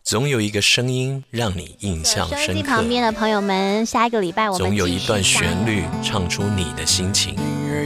总有一个声音让你印象深刻， 收音机旁边的朋友们，下一个礼拜我们总有一段旋律唱出你的心情，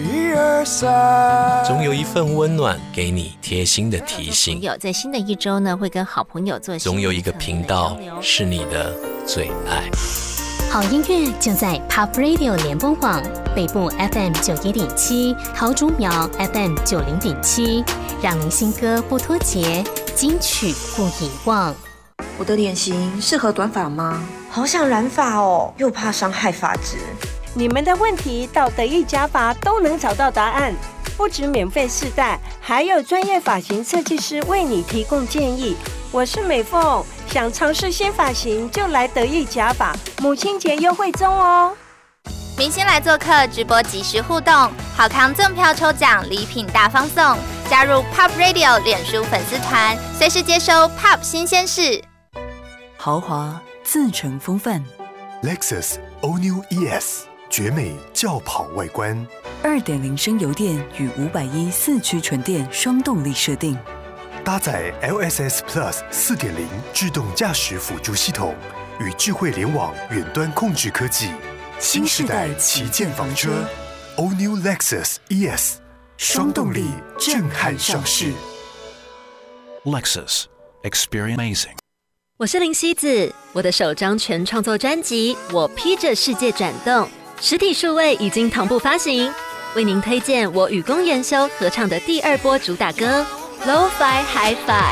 总有一份温暖给你贴心的提醒。 在新的一周呢，会跟好朋友做总有一个频道是你的最爱。 好音乐就在 Pop Radio 联播网，北部 FM91.7，桃竹苗 FM90.7，让您新歌不脱节，金曲不遗忘。 我的脸型适合短发吗？好想染发哦，又怕伤害发质。 你们的问题到得意假发都能找到答案，不止免费试戴，还有专业发型设计师为你提供建议。我是美凤，想尝试新发型就来得意假发，母亲节优惠中哦。 明星来做客，直播即时互动，好康赠票抽奖，礼品大放送。加入 Pop Radio 脸书粉丝团，随时接收 Pop 新鲜事。 豪华自成风范 Lexus All New ES 绝美轿跑外观， 2.0 升油电与510四驱纯电双动力设定， 搭载 LSS Plus 4.0 自动驾驶辅助系统与智慧联网远端控制科技，新世代旗舰房车 All New Lexus ES 双动力震撼上市。 Lexus Experience Amazing。 我是林希子，我的首张全创作专辑《我披着世界转动》实体数位已经同步发行，为您推荐我与龚元修合唱的第2波主打歌《Lo-Fi Hi-Fi》。